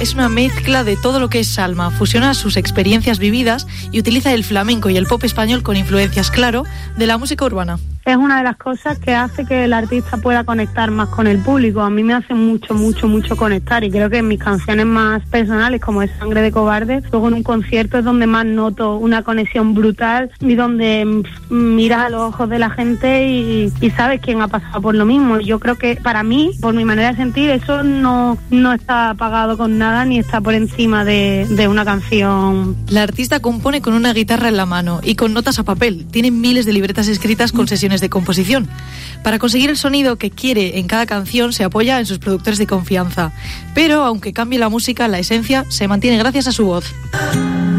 es una mezcla de todo lo que es Salma. Fusiona sus experiencias vividas y utiliza el flamenco y el pop español con influencias, claro, de la música urbana. Es una de las cosas que hace que el artista pueda conectar más con el público. A mí me hace mucho conectar, y creo que en mis canciones más personales, como es Sangre de Cobarde, luego en un concierto es donde más noto una conexión brutal y donde miras a los ojos de la gente y sabes quién ha pasado por lo mismo. Yo creo que para mí, por mi manera de sentir, eso no está pagado con nada ni está por encima de una canción. La artista compone con una guitarra en la mano y con notas a papel. Tiene miles de libretas escritas con sesiones de composición. Para conseguir el sonido que quiere en cada canción se apoya en sus productores de confianza, pero aunque cambie la música, la esencia se mantiene gracias a su voz.